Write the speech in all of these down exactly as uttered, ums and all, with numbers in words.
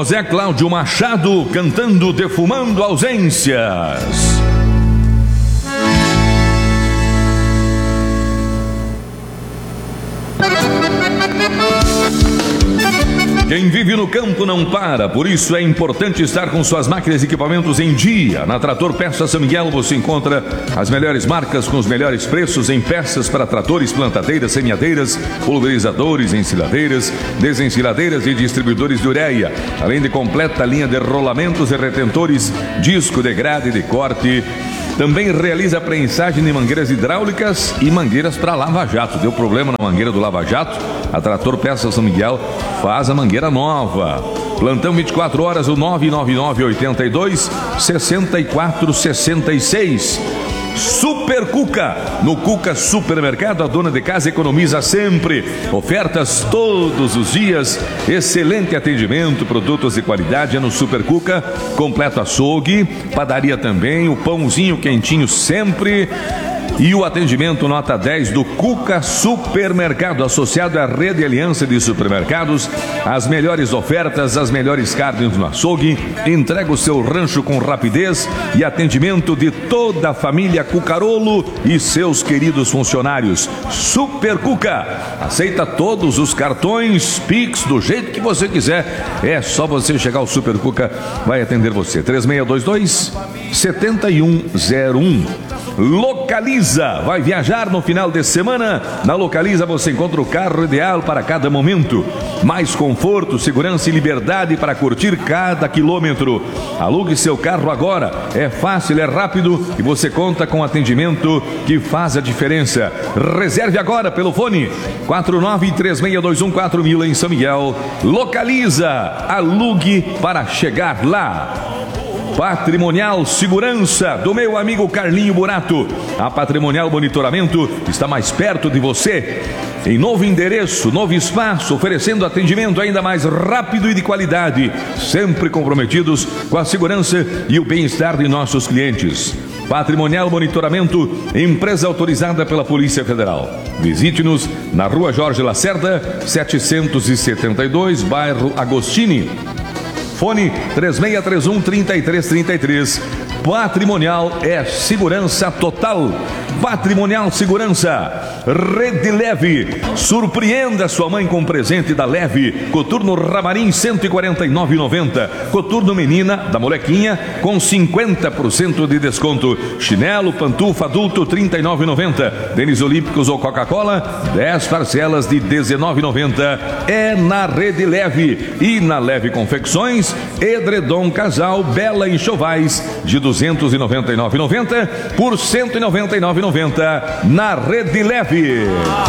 José Cláudio Machado cantando Defumando Ausências. Quem vive no campo não para, por isso é importante estar com suas máquinas e equipamentos em dia. Na Trator Peças São Miguel você encontra as melhores marcas com os melhores preços em peças para tratores, plantadeiras, semeadeiras, pulverizadores, ensiladeiras, desensiladeiras e distribuidores de ureia, além de completa linha de rolamentos e retentores, disco de grade e de corte. Também realiza a prensagem de mangueiras hidráulicas e mangueiras para lava-jato. Deu problema na mangueira do lava-jato? A Trator Peças São Miguel faz a mangueira nova. Plantão vinte e quatro horas, o nove nove nove, oito dois, seis quatro seis seis. Super Cuca. No Cuca Supermercado, a dona de casa economiza sempre. Ofertas todos os dias. Excelente atendimento, produtos de qualidade é no Super Cuca. Completo açougue, padaria também, o pãozinho quentinho sempre. E o atendimento nota dez do Cuca Supermercado, associado à Rede Aliança de Supermercados. As melhores ofertas, as melhores carnes no açougue. Entrega o seu rancho com rapidez e atendimento de toda a família Cucarolo e seus queridos funcionários. Super Cuca aceita todos os cartões Pix do jeito que você quiser. É só você chegar ao Super Cuca, vai atender você. três seis dois dois, sete um zero um. Localiza, vai viajar no final de semana? Na Localiza você encontra o carro ideal para cada momento. Mais conforto, segurança e liberdade para curtir cada quilômetro. Alugue seu carro agora, é fácil, é rápido e você conta com atendimento que faz a diferença. Reserve agora pelo fone quatro nove três seis dois um quatro mil em São Miguel. Localiza, alugue para chegar lá. Patrimonial Segurança, do meu amigo Carlinho Burato. A Patrimonial Monitoramento está mais perto de você. Em novo endereço, novo espaço, oferecendo atendimento ainda mais rápido e de qualidade. Sempre comprometidos com a segurança e o bem-estar de nossos clientes. Patrimonial Monitoramento, empresa autorizada pela Polícia Federal. Visite-nos na Rua Jorge Lacerda, setecentos e setenta e dois, bairro Agostini. Fone três seis três um, três três três três. Patrimonial é segurança total. Patrimonial Segurança. Rede Leve. Surpreenda sua mãe com presente da Leve. Coturno Ramarim cento e quarenta e nove reais e noventa centavos. Coturno Menina da Molequinha com cinquenta por cento de desconto. Chinelo, pantufa adulto trinta e nove reais e noventa centavos. Tênis Olímpicos ou Coca-Cola dez parcelas de dezenove reais e noventa centavos. É na Rede Leve. E na Leve Confecções, edredom casal Bela Enxovais de duzentos e noventa e nove reais e noventa centavos por cento e noventa e nove reais e noventa centavos na Rede Leve.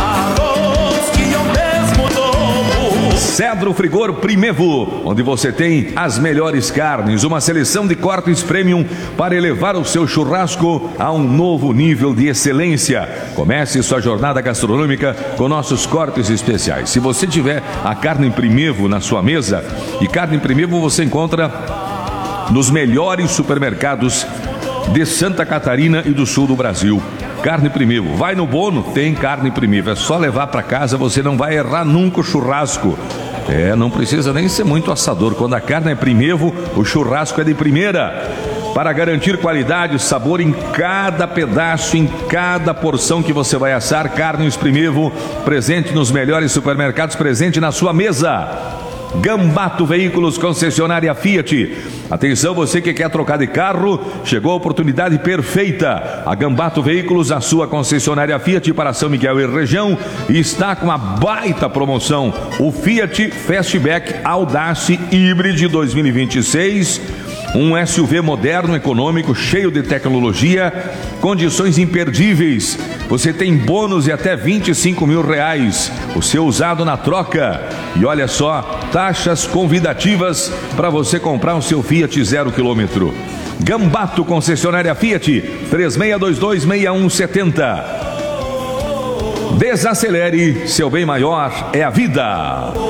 Cedro Frigor Primevo, onde você tem as melhores carnes, uma seleção de cortes premium para elevar o seu churrasco a um novo nível de excelência. Comece sua jornada gastronômica com nossos cortes especiais. Se você tiver a carne Primevo na sua mesa, e carne Primevo você encontra nos melhores supermercados de Santa Catarina e do sul do Brasil. Carne Primevo, vai no Bono, tem carne Primevo, é só levar para casa, você não vai errar nunca o churrasco. É, não precisa nem ser muito assador, quando a carne é Primevo, o churrasco é de primeira. Para garantir qualidade e sabor em cada pedaço, em cada porção que você vai assar, Carnes Primevo, presente nos melhores supermercados, presente na sua mesa. Gambato Veículos, concessionária Fiat. Atenção, você que quer trocar de carro, chegou a oportunidade perfeita. A Gambato Veículos, a sua concessionária Fiat para São Miguel e região, está com uma baita promoção. O Fiat Fastback Audace Hybrid dois mil e vinte e seis. Um S U V moderno, econômico, cheio de tecnologia, condições imperdíveis. Você tem bônus de até vinte e cinco mil reais. O seu usado na troca. E olha só, taxas convidativas para você comprar o seu Fiat zero quilômetro. Gambato, concessionária Fiat, três seis dois dois, seis um sete zero. Desacelere, seu bem maior é a vida.